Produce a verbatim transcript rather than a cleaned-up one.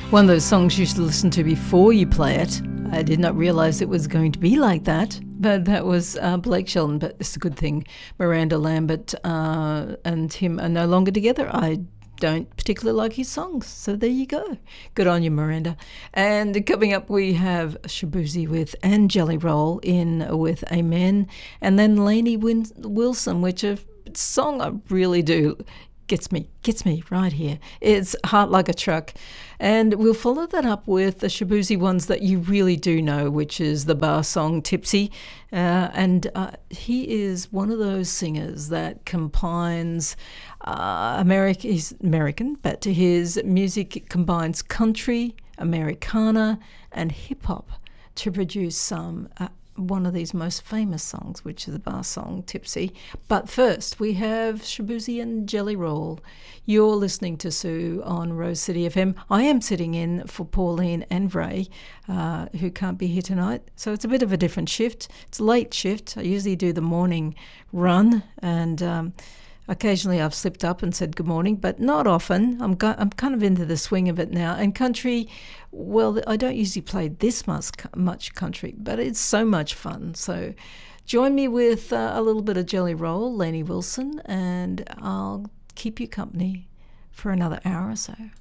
One of those songs you should listen to before you play it. I did not realise it was going to be like that, but that was uh, Blake Shelton. But it's a good thing Miranda Lambert uh, and him are no longer together. I don't particularly like his songs, so there you go. Good on you, Miranda. And coming up, we have Shaboozey with and Jelly Roll in with Amen, and then Lainey Win- Wilson, which a song I really do gets me, gets me right here. It's Heart Like a Truck. And we'll follow that up with the Shaboozey ones that you really do know, which is the bar song Tipsy. Uh, and uh, he is one of those singers that combines uh, America, he's American, but his music combines country, Americana, and hip-hop to produce some uh, one of these most famous songs, which is the bar song Tipsy. But first, we have Shaboozey and Jelly Roll. You're listening to Sue on Rose City F M. I am sitting in for Pauline and Ray, uh, who can't be here tonight. So it's a bit of a different shift. It's a late shift. I usually do the morning run, and um, occasionally I've slipped up and said good morning, but not often. I'm go- I'm kind of into the swing of it now. And country, well, I don't usually play this much, much country, but it's so much fun. So join me with uh, a little bit of Jelly Roll, Lainey Wilson, and I'll keep you company for another hour or so.